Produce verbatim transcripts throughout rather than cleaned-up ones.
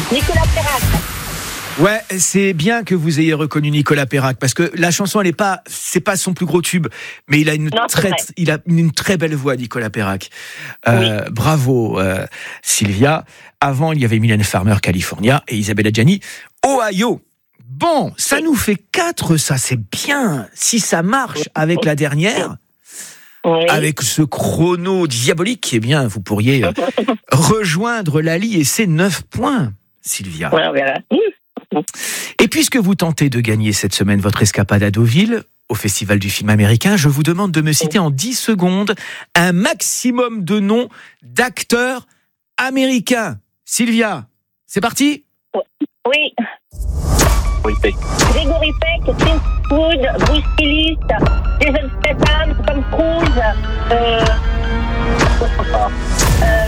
Nicolas Perrac. Ouais, c'est bien que vous ayez reconnu Nicolas Perrac parce que la chanson, elle est pas, c'est pas son plus gros tube, mais il a une Non, c'est très, vrai. il a une très belle voix, Nicolas Perrac. Euh, Oui. Bravo, euh, Sylvia. Avant, il y avait Mylène Farmer, California, et Isabelle Adjani, Ohio. Bon, ça Oui. nous fait quatre, ça c'est bien. Si ça marche avec la dernière, Oui. avec ce chrono diabolique, eh bien, vous pourriez euh, rejoindre Lali et ses neuf points, Sylvia. Ouais, on verra. Et puisque vous tentez de gagner cette semaine votre escapade à Deauville, au Festival du film américain, je vous demande de me citer en dix secondes un maximum de noms d'acteurs américains. Sylvia, c'est parti ? Oui. Grégory Peck, Clint Eastwood, Bruce Willis, Jason Statham, Tom Cruise, euh, euh,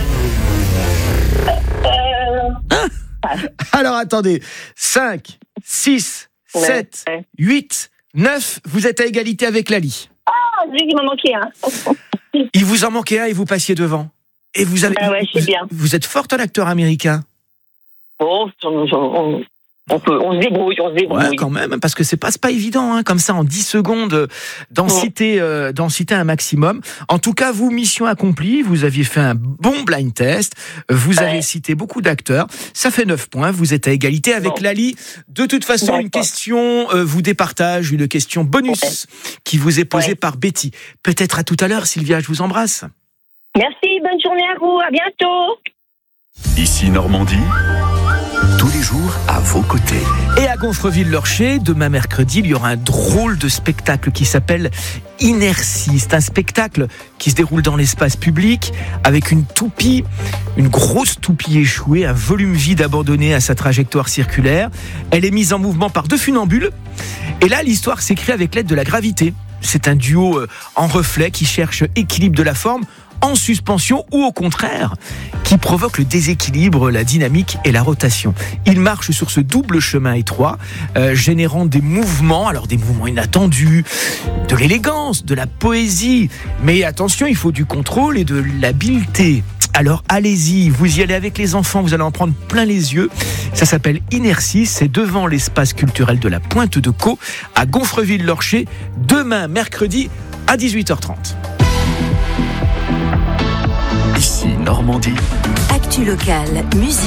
euh, Alors attendez, cinq, six, Ouais, sept, ouais. huit, neuf, vous êtes à égalité avec Lali. Ah, lui, il m'a manqué un. Il vous en manquait un et vous passiez devant. Et vous avez, Ah ouais, je sais vous, bien. vous êtes fort en acteur américain. Bon, on, on, on peut, on se débrouille, on se débrouille. Ouais, quand même, parce que c'est pas, c'est pas évident, hein, comme ça, en dix secondes, euh, d'en, Ouais. citer, euh, d'en citer un maximum. En tout cas, vous, mission accomplie, vous aviez fait un bon blind test, vous Ouais. avez cité beaucoup d'acteurs, ça fait neuf points, vous êtes à égalité avec Bon. Lali. De toute façon, D'accord. une question euh, vous départage, une question bonus qui vous est posée Ouais. par Betty. Peut-être à tout à l'heure, Sylvia, je vous embrasse. Merci, bonne journée à vous, à bientôt. Ici Normandie, tous les jours à vos côtés. Et à Gonfreville-Lorcher, demain mercredi, il y aura un drôle de spectacle qui s'appelle Inertie. C'est un spectacle qui se déroule dans l'espace public avec une toupie, une grosse toupie échouée, un volume vide abandonné à sa trajectoire circulaire. Elle est mise en mouvement par deux funambules. Et là, l'histoire s'écrit avec l'aide de la gravité. C'est un duo euh, en reflet qui cherche équilibre de la forme en suspension ou au contraire, qui provoque le déséquilibre, la dynamique et la rotation. Il marche sur ce double chemin étroit, euh, générant des mouvements, alors des mouvements inattendus, de l'élégance, de la poésie. Mais attention, il faut du contrôle et de l'habileté. Alors allez-y, vous y allez avec les enfants, vous allez en prendre plein les yeux. Ça s'appelle Inertie, c'est devant l'espace culturel de la Pointe de Caux, à Gonfreville-Lorcher, demain mercredi à dix-huit heures trente. Ici Normandie. Actu locale, musique.